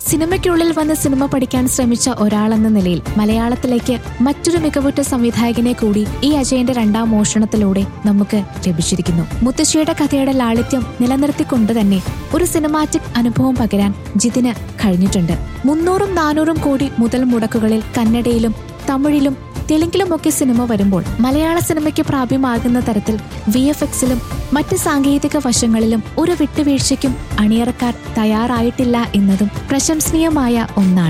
സിനിമയ്ക്കുള്ളിൽ വന്ന് സിനിമ പഠിക്കാൻ ശ്രമിച്ച ഒരാളെന്ന നിലയിൽ മലയാളത്തിലേക്ക് മറ്റൊരു മികവുറ്റ സംവിധായകനെ കൂടി ഈ അജയന്റെ രണ്ടാം മോഷണത്തിലൂടെ നമുക്ക് ലഭിച്ചിരിക്കുന്നു. മുത്തശ്ശിയുടെ കഥയുടെ ലാളിത്യം നിലനിർത്തിക്കൊണ്ട് തന്നെ ഒരു സിനിമാറ്റിക് അനുഭവം പകരാൻ ജിതിന് കഴിഞ്ഞിട്ടുണ്ട്. 300-400 കോടി മുതൽ മുടക്കുകളിൽ കന്നഡയിലും തമിഴിലും തെലുങ്കിലുമൊക്കെ സിനിമ വരുമ്പോൾ മലയാള സിനിമയ്ക്ക് പ്രാപ്യമാകുന്ന തരത്തിൽ VFX-ലും മറ്റ് സാങ്കേതിക വശങ്ങളിലും ഒരു വിട്ടുവീഴ്ചയ്ക്കും അണിയറക്കാർ തയ്യാറായിട്ടില്ല എന്നതും പ്രശംസനീയമായ ഒന്നാണ്.